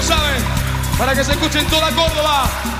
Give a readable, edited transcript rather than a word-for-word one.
saben, para que se escuche en toda Córdoba.